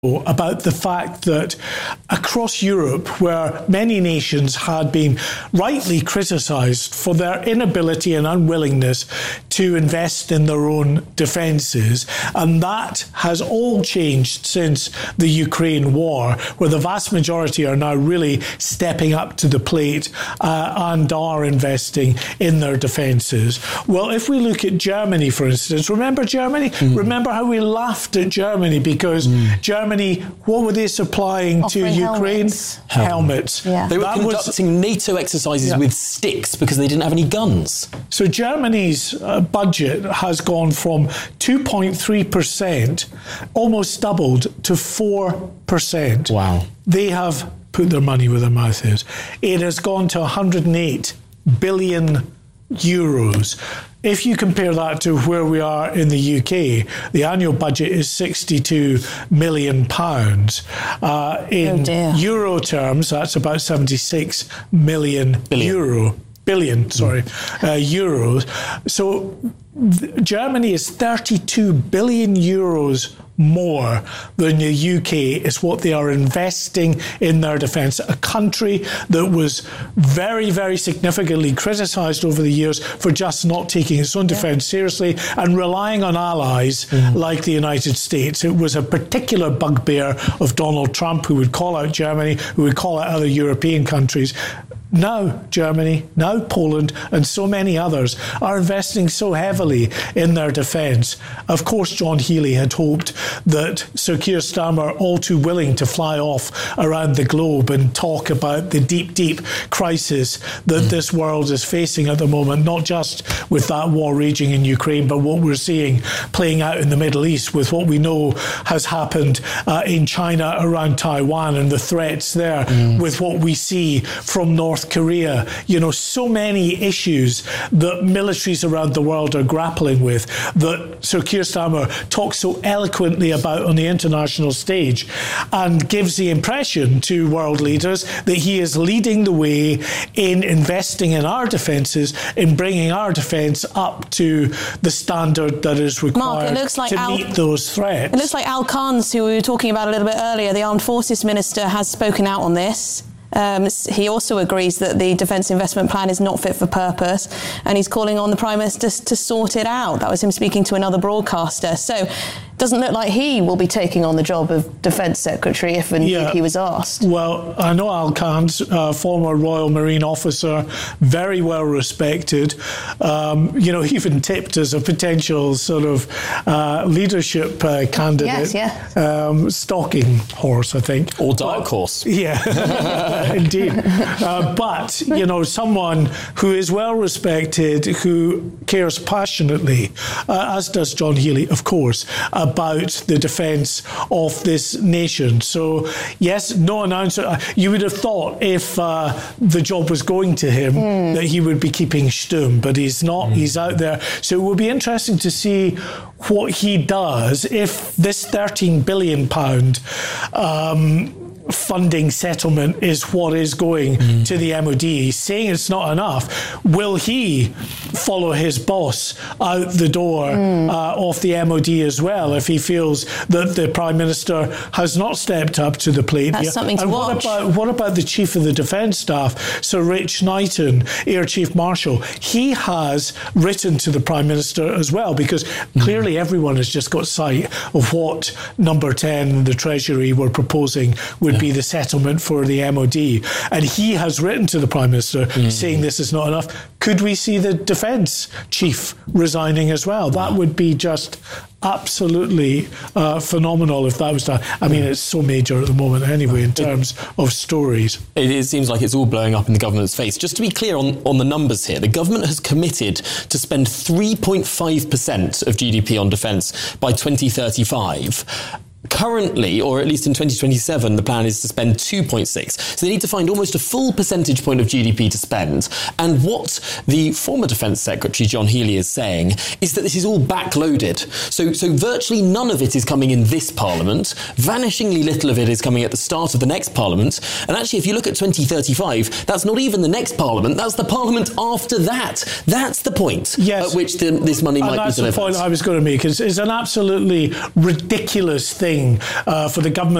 about the fact that across Europe, where many nations had been rightly criticised for their inability and unwillingness to invest in their own defences, and that has all changed since the Ukraine war, where the vast majority are now really stepping up to the plate and are investing in their defences. Well, if we look at Germany, for instance, remember Germany? Remember how we laughed at Germany because Germany, what were they supplying to Ukraine? Helmets. Yeah. They were conducting NATO exercises with sticks because they didn't have any guns. So Germany's budget has gone from 2.3%, almost doubled, to 4%. Wow. They have put their money where their mouth is. It has gone to 108 billion euros. If you compare that to where we are in the UK, the annual budget is £62 million. In euro terms, that's about 76 million euros. So Germany is 32 billion euros more than the UK is what they are investing in their defence. A country that was very, very significantly criticised over the years for just not taking its own defence seriously and relying on allies like the United States. It was a particular bugbear of Donald Trump, who would call out Germany, who would call out other European countries. Now Germany, now Poland, and so many others are investing so heavily in their defence. Of course, John Healey had hoped that Sir Keir Starmer, all too willing to fly off around the globe and talk about the deep, deep crisis that this world is facing at the moment, not just with that war raging in Ukraine, but what we're seeing playing out in the Middle East with what we know has happened in China around Taiwan and the threats there, with what we see from North Korea. You know, so many issues that militaries around the world are grappling with that Sir Keir Starmer talks so eloquently about on the international stage and gives the impression to world leaders that he is leading the way in investing in our defences, in bringing our defence up to the standard that is required meet those threats. It looks like Al Khan's, who we were talking about a little bit earlier, the Armed Forces Minister, has spoken out on this. He also agrees that the Defence Investment Plan is not fit for purpose, and he's calling on the Prime Minister to sort it out. That was him speaking to another broadcaster. So doesn't look like he will be taking on the job of Defence Secretary if indeed he was asked. Well, I know Al Khan's former Royal Marine officer, very well respected, even tipped as a potential sort of leadership candidate. Stalking horse, I think. Or dark horse. Yeah, indeed. But, someone who is well respected, who cares passionately, as does John Healey, of course, about the defence of this nation. So, yes, no announcer. You would have thought if the job was going to him that he would be keeping stum, but he's not. He's out there. So it will be interesting to see what he does if this £13 billion funding settlement is what is going to the MOD. He's saying it's not enough. Will he follow his boss out the door of the MOD as well if he feels that the Prime Minister has not stepped up to the plate? That's something to watch. What about the Chief of the Defence Staff, Sir Rich Knighton, Air Chief Marshal? He has written to the Prime Minister as well, because clearly everyone has just got sight of what Number 10 and the Treasury were proposing would be the settlement for the MOD. And he has written to the Prime Minister saying this is not enough. Could we see the Defence Chief resigning as well? That would be just absolutely phenomenal if that was done. I mean, it's so major at the moment anyway in terms of stories. It seems like it's all blowing up in the government's face. Just to be clear on the numbers here, the government has committed to spend 3.5% of GDP on defence by 2035. Currently, or at least in 2027, the plan is to spend 2.6. So they need to find almost a full percentage point of GDP to spend. And what the former Defence Secretary, John Healey, is saying is that this is all backloaded. So virtually none of it is coming in this Parliament. Vanishingly little of it is coming at the start of the next Parliament. And actually, if you look at 2035, that's not even the next Parliament. That's the Parliament after that. That's the point at which this money might be delivered. That's the point I was going to make. It's an absolutely ridiculous thing thing for the government